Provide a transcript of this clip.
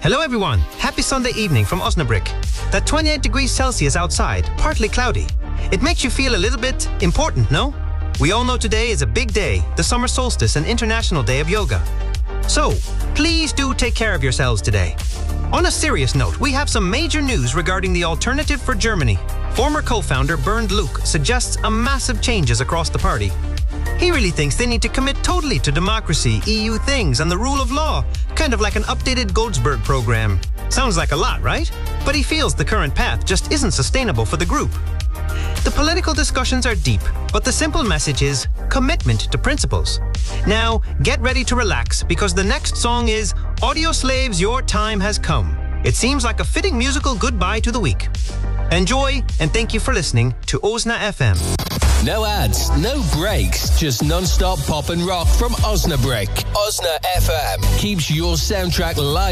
Hello everyone, happy Sunday evening from Osnabrück. That 28 degrees Celsius outside, partly cloudy. It makes you feel a little bit important, no? We all know today is a big day, the summer solstice and International Day of Yoga. So, please do take care of yourselves today. On a serious note, we have some major news regarding the Alternative for Germany. Former co-founder Bernd Luke suggests a massive changes across the party. He really thinks they need to commit totally to democracy, EU things, and the rule of law, kind of like an updated Goldsberg program. Sounds like a lot, right? But he feels the current path just isn't sustainable for the group. The political discussions are deep, but the simple message is commitment to principles. Now, get ready to relax, because the next song is Audio Slaves, Your Time Has Come. It seems like a fitting musical goodbye to the week. Enjoy, and thank you for listening to Osna FM. No ads, no breaks, just non-stop pop and rock from Osnabrück. Osna FM keeps your soundtrack live.